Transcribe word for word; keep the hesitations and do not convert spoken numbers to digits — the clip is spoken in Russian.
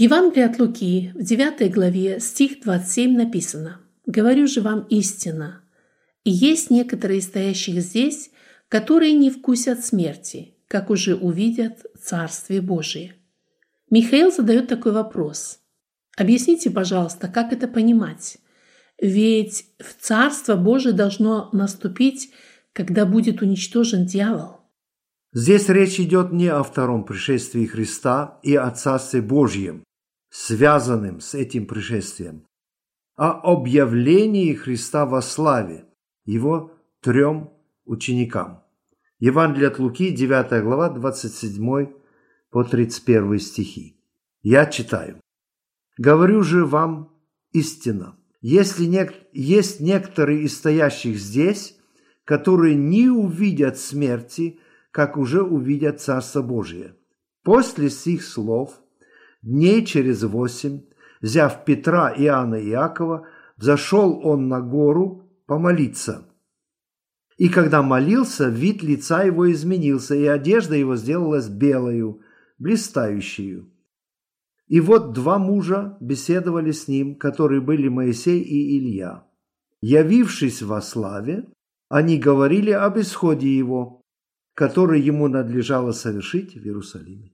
Евангелии от Луки в девятой главе стих двадцать семь написано: «Говорю же вам истинно, и есть некоторые из стоящих здесь, которые не вкусят смерти, как уже увидят Царствие Божие». Михаил задает такой вопрос. Объясните, пожалуйста, как это понимать? Ведь в Царство Божие должно наступить, когда будет уничтожен дьявол. Здесь речь идет не о втором пришествии Христа и о Царстве Божьем, связанным с этим пришествием, а об явлении Христа во славе Его трем ученикам. Евангелие от Луки, девятая глава, двадцать седьмой по тридцать первый стихи. Я читаю. «Говорю же вам истинно, если нек- есть некоторые из стоящих здесь, которые не увидят смерти, как уже увидят Царство Божие». После сих слов, дней через восемь, взяв Петра, Иоанна и Иакова, взошел он на гору помолиться. И когда молился, вид лица его изменился, и одежда его сделалась белою, блистающую. И вот два мужа беседовали с ним, которые были Моисей и Илья. Явившись во славе, они говорили об исходе его, который ему надлежало совершить в Иерусалиме.